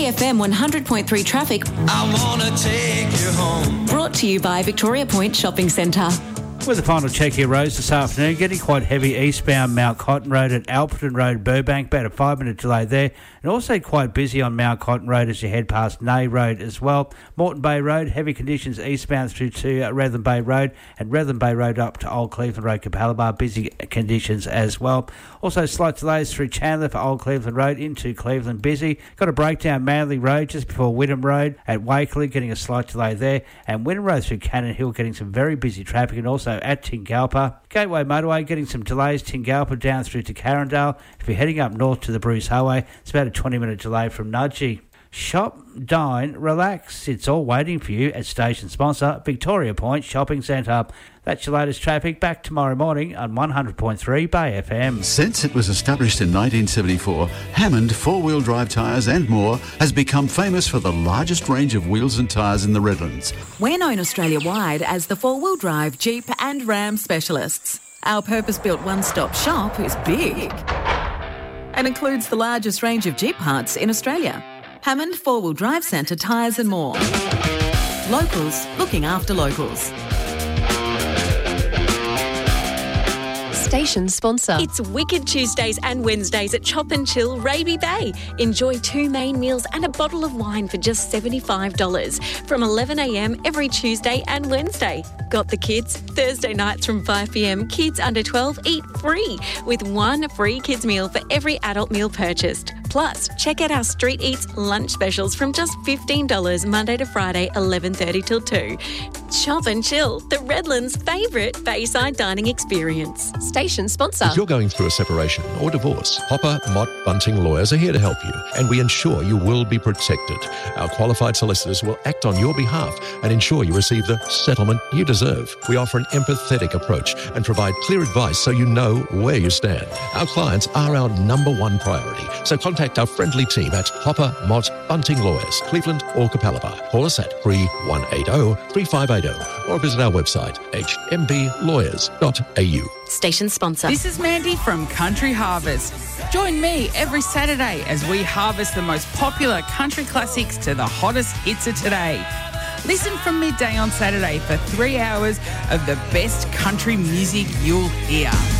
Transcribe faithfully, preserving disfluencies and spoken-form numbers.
A F M one hundred point three traffic. I wanna take you home. Brought to you by Victoria Point Shopping Centre. With the final check here, Rose, this afternoon, getting quite heavy eastbound Mount Cotton Road at Alperton Road, Burbank, about a five-minute delay there, and also quite busy on Mount Cotton Road as you head past Nay Road as well. Moreton Bay Road, heavy conditions eastbound through to uh, Redland Bay Road, and Redland Bay Road up to Old Cleveland Road, Capalaba, busy conditions as well. Also slight delays through Chandler for Old Cleveland Road into Cleveland, busy. Got a breakdown Manly Road just before Wynnum Road at Wakeley, getting a slight delay there, and Wynnum Road through Cannon Hill getting some very busy traffic, and also at Tingalpa. Gateway Motorway getting some delays, Tingalpa down through to Carindale. If you're heading up north to the Bruce Highway, it's about a twenty minute delay from Nudgee. Shop, dine, relax. It's all waiting for you at station sponsor Victoria Point Shopping Centre. That's your latest traffic. Back tomorrow morning on one hundred point three Bay F M. Since it was established in nineteen seventy-four, Hammond four-wheel drive tyres and more has become famous for the largest range of wheels and tyres in the Redlands. We're known Australia-wide as the four-wheel drive Jeep and Ram specialists. Our purpose-built one-stop shop is big and includes the largest range of Jeep parts in Australia. Hammond Four-Wheel Drive Centre tyres and more. Locals looking after locals. Station sponsor. It's Wicked Tuesdays and Wednesdays at Chop and Chill Raby Bay. Enjoy two main meals and a bottle of wine for just seventy-five dollars from eleven a m every Tuesday and Wednesday. Got the kids? Thursday nights from five p m, kids under twelve eat free with one free kids meal for every adult meal purchased. Plus, check out our Street Eats lunch specials from just fifteen dollars Monday to Friday, eleven thirty till two. Chop and Chill, the Redlands' favourite Bayside dining experience. Station sponsor. If you're going through a separation or divorce, Hopper, Mott, Bunting Lawyers are here to help you, and we ensure you will be protected. Our qualified solicitors will act on your behalf and ensure you receive the settlement you deserve. We offer an empathetic approach and provide clear advice so you know where you stand. Our clients are our number one priority, so contact our friendly team at Hopper, Mott, Bunting Lawyers, Cleveland or Capalaba. Call us at three one eight zero, three five eight zero or visit our website h m b lawyers dot a u. Station sponsor. This is Mandy from Country Harvest. Join me every Saturday as we harvest the most popular country classics to the hottest hits of today. Listen from midday on Saturday for three hours of the best country music you'll hear.